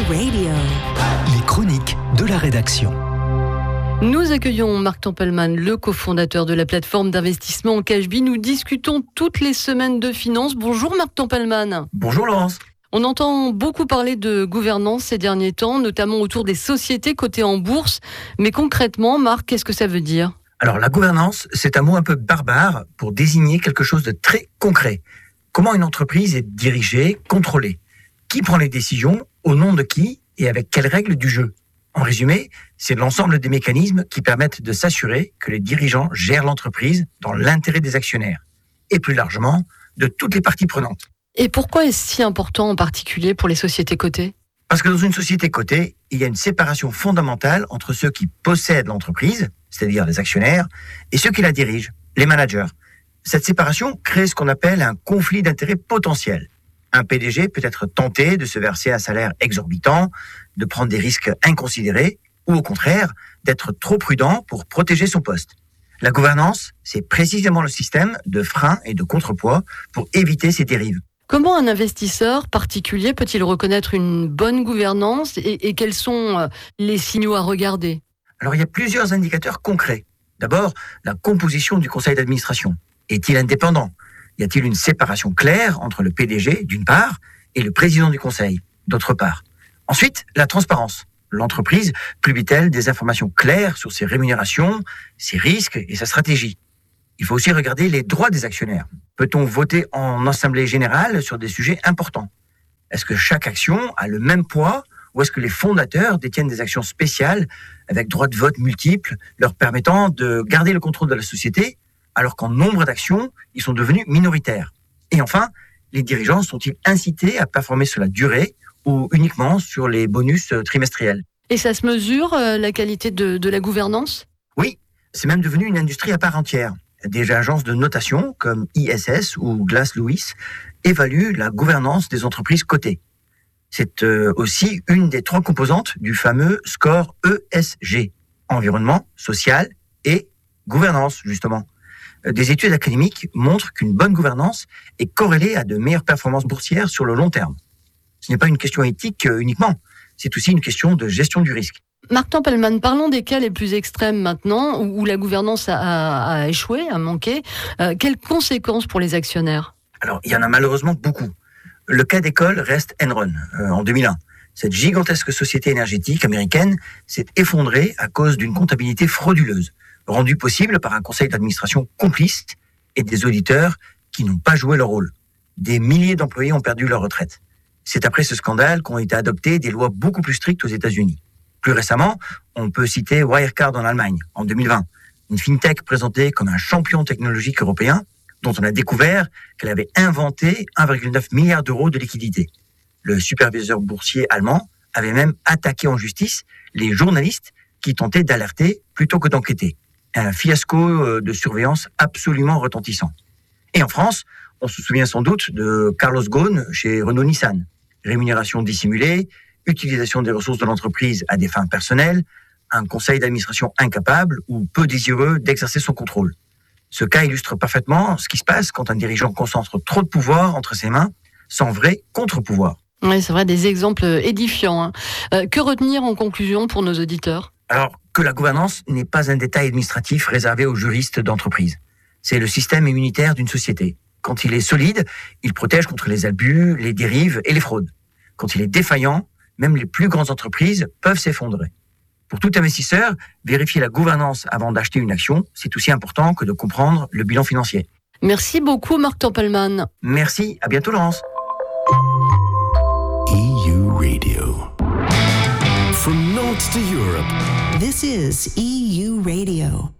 Radio. Les chroniques de la rédaction. Nous accueillons Marc Tempelman, le cofondateur de la plateforme d'investissement Cashbee. Nous discutons toutes les semaines de finances. Bonjour Marc Tempelman. Bonjour Laurence. On entend beaucoup parler de gouvernance ces derniers temps, notamment autour des sociétés cotées en bourse. Mais concrètement, Marc, qu'est-ce que ça veut dire ? Alors la gouvernance, c'est un mot un peu barbare pour désigner quelque chose de très concret. Comment une entreprise est dirigée, contrôlée ? Qui prend les décisions ? Au nom de qui ? Et avec quelles règles du jeu ? En résumé, c'est l'ensemble des mécanismes qui permettent de s'assurer que les dirigeants gèrent l'entreprise dans l'intérêt des actionnaires. Et plus largement, de toutes les parties prenantes. Et pourquoi est-ce si important en particulier pour les sociétés cotées ? Parce que dans une société cotée, il y a une séparation fondamentale entre ceux qui possèdent l'entreprise, c'est-à-dire les actionnaires, et ceux qui la dirigent, les managers. Cette séparation crée ce qu'on appelle un conflit d'intérêts potentiel. Un PDG peut être tenté de se verser un salaire exorbitant, de prendre des risques inconsidérés, ou au contraire, d'être trop prudent pour protéger son poste. La gouvernance, c'est précisément le système de frein et de contrepoids pour éviter ces dérives. Comment un investisseur particulier peut-il reconnaître une bonne gouvernance et quels sont les signaux à regarder ? Alors il y a plusieurs indicateurs concrets. D'abord, la composition du conseil d'administration. Est-il indépendant ? Y a-t-il une séparation claire entre le PDG, d'une part, et le président du conseil, d'autre part ? Ensuite, la transparence. L'entreprise publie-t-elle des informations claires sur ses rémunérations, ses risques et sa stratégie ? Il faut aussi regarder les droits des actionnaires. Peut-on voter en assemblée générale sur des sujets importants ? Est-ce que chaque action a le même poids ou est-ce que les fondateurs détiennent des actions spéciales avec droit de vote multiples leur permettant de garder le contrôle de la société alors qu'en nombre d'actions, ils sont devenus minoritaires ? Et enfin, les dirigeants sont-ils incités à performer sur la durée ou uniquement sur les bonus trimestriels ? Et ça se mesure, la qualité de la gouvernance ? Oui, c'est même devenu une industrie à part entière. Des agences de notation comme ISS ou Glass Lewis évaluent la gouvernance des entreprises cotées. C'est aussi une des 3 composantes du fameux score ESG, environnement, social et gouvernance, justement. Des études académiques montrent qu'une bonne gouvernance est corrélée à de meilleures performances boursières sur le long terme. Ce n'est pas une question éthique uniquement, c'est aussi une question de gestion du risque. Marc Tempelman, parlons des cas les plus extrêmes maintenant, où la gouvernance a échoué, a manqué. Quelles conséquences pour les actionnaires ? Alors, il y en a malheureusement beaucoup. Le cas d'école reste Enron, en 2001. Cette gigantesque société énergétique américaine s'est effondrée à cause d'une comptabilité frauduleuse, rendue possible par un conseil d'administration complice et des auditeurs qui n'ont pas joué leur rôle. Des milliers d'employés ont perdu leur retraite. C'est après ce scandale qu'ont été adoptées des lois beaucoup plus strictes aux États-Unis. Plus récemment, on peut citer Wirecard en Allemagne, en 2020, une fintech présentée comme un champion technologique européen dont on a découvert qu'elle avait inventé 1,9 milliard d'euros de liquidités. Le superviseur boursier allemand avait même attaqué en justice les journalistes qui tentaient d'alerter plutôt que d'enquêter. Un fiasco de surveillance absolument retentissant. Et en France, on se souvient sans doute de Carlos Ghosn chez Renault-Nissan. Rémunération dissimulée, utilisation des ressources de l'entreprise à des fins personnelles, un conseil d'administration incapable ou peu désireux d'exercer son contrôle. Ce cas illustre parfaitement ce qui se passe quand un dirigeant concentre trop de pouvoir entre ses mains, sans vrai contre-pouvoir. Oui, c'est vrai, des exemples édifiants. Que retenir en conclusion pour nos auditeurs ? Alors, que la gouvernance n'est pas un détail administratif réservé aux juristes d'entreprise. C'est le système immunitaire d'une société. Quand il est solide, il protège contre les abus, les dérives et les fraudes. Quand il est défaillant, même les plus grandes entreprises peuvent s'effondrer. Pour tout investisseur, vérifier la gouvernance avant d'acheter une action, c'est aussi important que de comprendre le bilan financier. Merci beaucoup Marc Tempelman. Merci, à bientôt Laurence. EU Radio. From North to Europe. This is EU Radio.